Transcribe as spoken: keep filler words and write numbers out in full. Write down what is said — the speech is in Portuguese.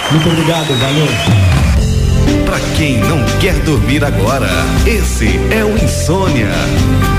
Muito obrigado, valeu. Pra quem não quer dormir agora, esse é o Insônia.